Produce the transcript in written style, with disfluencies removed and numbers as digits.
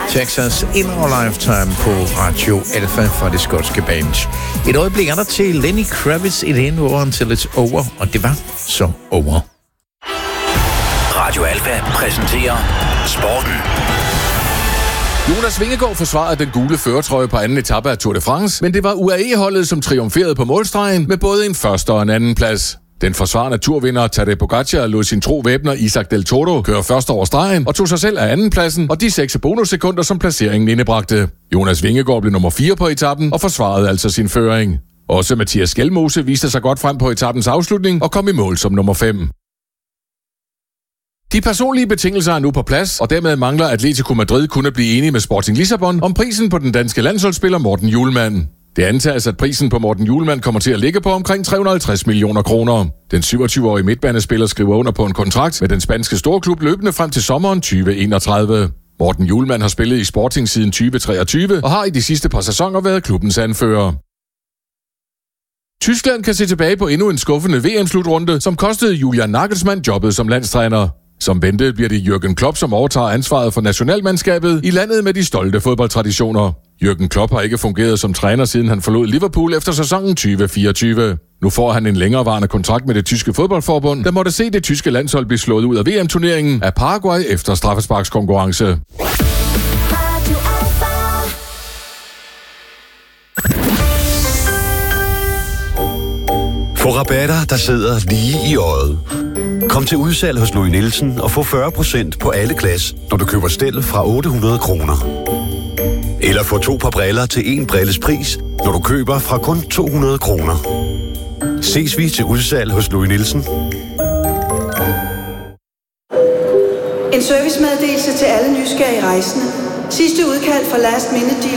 Texas in Our Lifetime på Radio Alpha fra det skotske band. Et øjeblik er der til Lenny Kravitz i den over Until It's Over, og det var så over. Radio Alpha præsenterer Sporten. Jonas Vingegaard forsvarede den gule førertrøje på anden etape af Tour de France, men det var UAE-holdet, som triumferede på målstregen med både en første og en anden plads. Den forsvarende turvinder Tadej Pogačar lod sin tro væbner Isaac Del Toro køre først over stregen og tog sig selv af andenpladsen og de 6 bonussekunder, som placeringen indebragte. Jonas Vingegaard blev nummer 4 på etappen og forsvarede altså sin føring. Også Mathias Skjelmose viste sig godt frem på etappens afslutning og kom i mål som nummer 5. De personlige betingelser er nu på plads, og dermed mangler Atletico Madrid kun at blive enige med Sporting Lissabon om prisen på den danske landsholdsspiller Morten Hjulmand. Det antages, at prisen på Morten Hjulmand kommer til at ligge på omkring 350 millioner kroner. Den 27-årige midtbanespiller skriver under på en kontrakt med den spanske storklub løbende frem til sommeren 2031. Morten Hjulmand har spillet i Sporting siden 2023 og har i de sidste par sæsoner været klubbens anfører. Tyskland kan se tilbage på endnu en skuffende VM-slutrunde, som kostede Julian Nagelsmann jobbet som landstræner. Som ventet bliver det Jürgen Klopp, som overtager ansvaret for nationalmandskabet i landet med de stolte fodboldtraditioner. Jürgen Klopp har ikke fungeret som træner, siden han forlod Liverpool efter sæsonen 2024. Nu får han en længerevarende kontrakt med det tyske fodboldforbund, der måtte se det tyske landshold blive slået ud af VM-turneringen af Paraguay efter straffesparkskonkurrence. Få rabatter, der sidder lige i øjet. Kom til udsalg hos Louis Nielsen og få 40% på alle glas, når du køber stel fra 800 kroner. Eller få 2 par briller til 1 brilles pris, når du køber fra kun 200 kroner. Ses vi til udsalg hos Louis Nielsen. En servicemeddelelse til alle nysgerrige rejsende. Sidste udkald fra Last Minute Deal